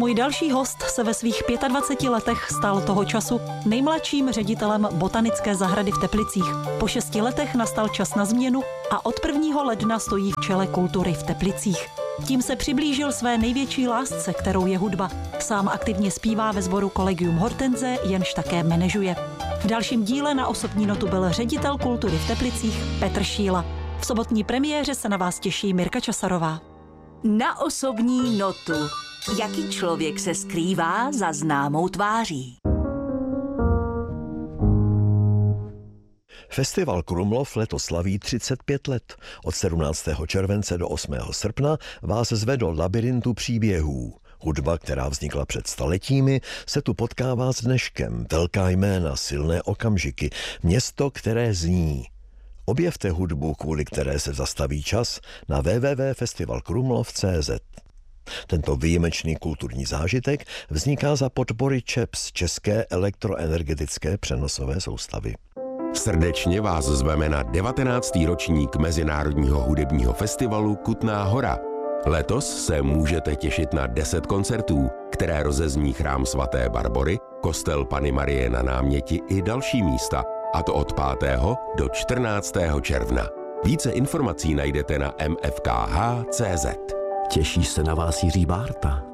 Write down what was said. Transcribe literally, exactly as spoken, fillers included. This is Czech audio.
můj další host se ve svých dvaceti pěti letech stal toho času nejmladším ředitelem botanické zahrady v Teplicích. Po šesti letech nastal čas na změnu a od prvního ledna stojí v čele kultury v Teplicích. Tím se přiblížil své největší lásce, kterou je hudba. Sám aktivně zpívá ve sboru Collegium Hortense, jenž také manažuje. V dalším díle na osobní notu byl ředitel kultury v Teplicích Petr Šíla. V sobotní premiéře se na vás těší Mirka Časarová. Na osobní notu. Jaký člověk se skrývá za známou tváří? Festival Krumlov letos slaví třicet pět let. Od sedmnáctého července do osmého srpna vás zve do labirintu příběhů. Hudba, která vznikla před staletími, se tu potkává s dneškem. Velká jména, silné okamžiky, město, které zní. Objevte hudbu, kvůli které se zastaví čas, na w w w tečka festival krumlov tečka c z. Tento výjimečný kulturní zážitek vzniká za podpory ČEPS, České elektroenergetické přenosové soustavy. Srdečně vás zveme na devatenáctý ročník Mezinárodního hudebního festivalu Kutná Hora. Letos se můžete těšit na deset koncertů, které rozezní chrám svaté Barbory, kostel Panny Marie na Náměti i další místa, a to od pátého do čtrnáctého června. Více informací najdete na m f k h tečka c z. Těší se na vás Jiří Bárta.